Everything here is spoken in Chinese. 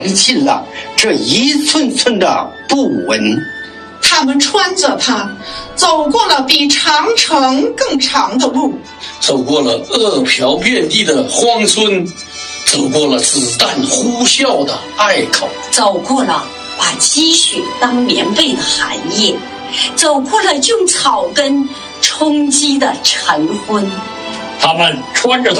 尽了这一寸寸的不稳。 他们穿着它，走过了比长城更长的路， 走过了饿殍遍地的荒村，走过了子弹呼啸的隘口， 走过了把积雪当棉被的寒夜，走过了用草根冲击的晨昏。 他们穿着它，